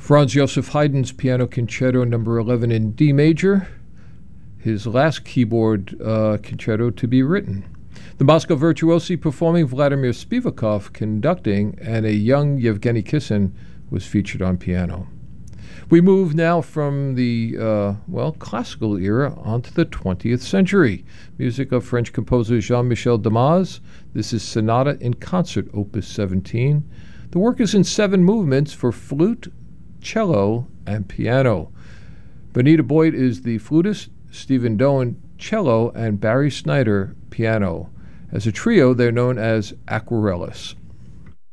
Franz Joseph Haydn's Piano Concerto No. 11 in D major, his last keyboard concerto to be written. The Moscow Virtuosi performing, Vladimir Spivakov conducting, and a young Yevgeny Kissin was featured on piano. We move now from the, classical era onto the 20th century. Music of French composer Jean-Michel Damas. This is Sonata in Concert, Opus 17. The work is in 7 movements for flute, cello, and piano. Bonita Boyd is the flutist, Stephen Doan, cello, and Barry Snyder, piano. As a trio, they're known as Aquarellas.